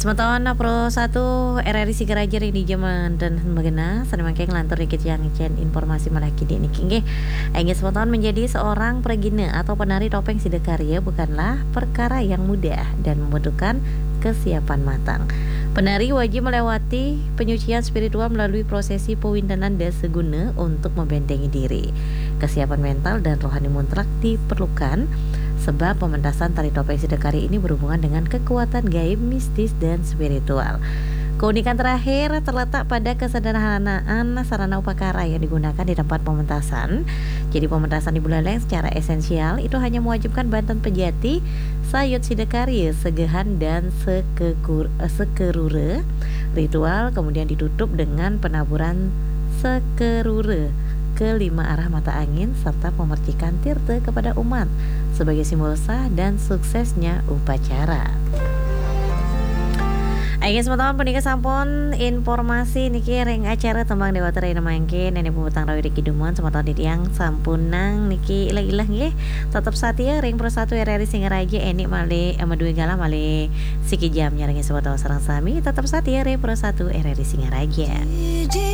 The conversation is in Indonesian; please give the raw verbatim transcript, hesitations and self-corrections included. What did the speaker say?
Sementara Pro satu R R I Sigaraja di zaman dan bagena sanamangke ngelantur dikit yang cen informasi malah kidi niki nggih. Aing semeton menjadi seorang pregina atau penari topeng Sidakarya bukanlah perkara yang mudah dan membutuhkan kesiapan matang. Penari wajib melewati penyucian spiritual melalui prosesi pewindanan daseguna untuk membentengi diri. Kesiapan mental dan rohani mutlak diperlukan sebab pementasan tari topeng Sidakarya ini berhubungan dengan kekuatan gaib, mistis, dan spiritual. Keunikan terakhir terletak pada kesederhanaan sarana upakara yang digunakan di tempat pementasan. Jadi pementasan di Buleleng secara esensial itu hanya mewajibkan banten pejati, sayut Sidakarya, segehan, dan sekekur, sekerure. Ritual kemudian ditutup dengan penaburan sekerure ke lima arah mata angin serta pemercikan tirta kepada umat sebagai simbol sah dan suksesnya upacara. Ayo teman-teman penikah sampun informasi niki ring acara tembang Dewata Raina Mangke nenek pembutang rawi di Kidumon teman-teman di tiang sampunang niki ilah-ilah nggih tetap satia ring Pro satu R R I Singaraja enik male ama duwe gala male siki jamnya ring sobat sareng sami tetap satia ring Pro satu R R I Singaraja.